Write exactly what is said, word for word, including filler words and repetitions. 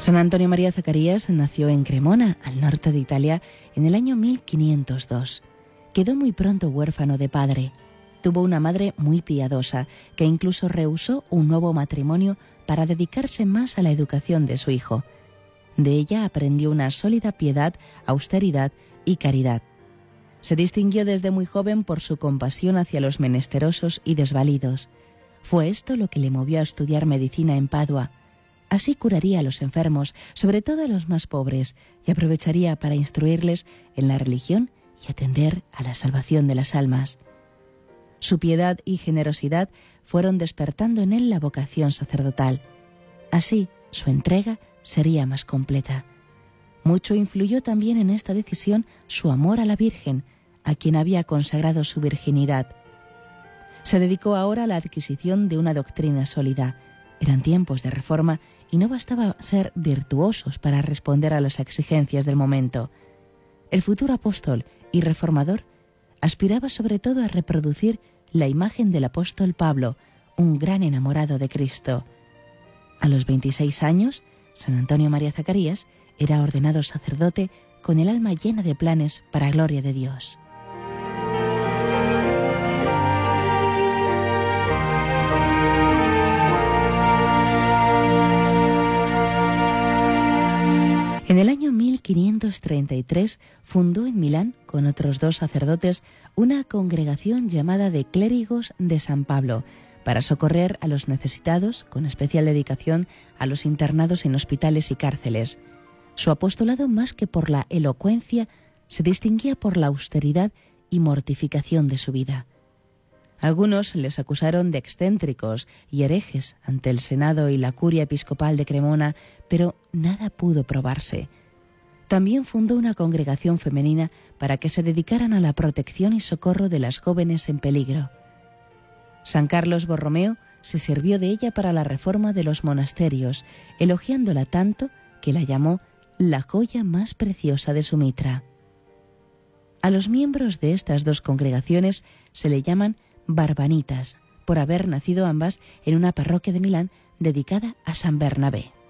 San Antonio María Zacarías nació en Cremona, al norte de Italia, en el año mil quinientos dos. Quedó muy pronto huérfano de padre. Tuvo una madre muy piadosa, que incluso rehusó un nuevo matrimonio para dedicarse más a la educación de su hijo. De ella aprendió una sólida piedad, austeridad y caridad. Se distinguió desde muy joven por su compasión hacia los menesterosos y desvalidos. Fue esto lo que le movió a estudiar medicina en Padua. Así curaría a los enfermos, sobre todo a los más pobres, y aprovecharía para instruirles en la religión y atender a la salvación de las almas. Su piedad y generosidad fueron despertando en él la vocación sacerdotal. Así, su entrega sería más completa. Mucho influyó también en esta decisión su amor a la Virgen, a quien había consagrado su virginidad. Se dedicó ahora a la adquisición de una doctrina sólida. Eran tiempos de reforma y no bastaba ser virtuosos para responder a las exigencias del momento. El futuro apóstol y reformador aspiraba sobre todo a reproducir la imagen del apóstol Pablo, un gran enamorado de Cristo. A los veintiséis años, San Antonio María Zacarías era ordenado sacerdote con el alma llena de planes para gloria de Dios. En el año mil quinientos treinta y tres fundó en Milán, con otros dos sacerdotes, una congregación llamada de Clérigos de San Pablo, para socorrer a los necesitados, con especial dedicación a los internados en hospitales y cárceles. Su apostolado, más que por la elocuencia, se distinguía por la austeridad y mortificación de su vida. Algunos les acusaron de excéntricos y herejes ante el Senado y la curia episcopal de Cremona, pero nada pudo probarse. También fundó una congregación femenina para que se dedicaran a la protección y socorro de las jóvenes en peligro. San Carlos Borromeo se sirvió de ella para la reforma de los monasterios, elogiándola tanto que la llamó la joya más preciosa de su mitra. A los miembros de estas dos congregaciones se le llaman barbanitas, por haber nacido ambas en una parroquia de Milán dedicada a San Bernabé.